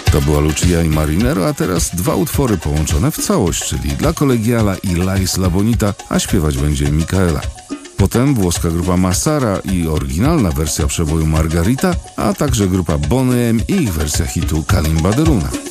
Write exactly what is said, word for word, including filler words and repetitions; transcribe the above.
To była Lucia i Marinero, a teraz dwa utwory połączone w całość, czyli dla Collegiala i La Isla Bonita, a śpiewać będzie Micaela. Potem włoska grupa Massara i oryginalna wersja przeboju Margarita, a także grupa Boney M i ich wersja hitu Kalimba de Luna.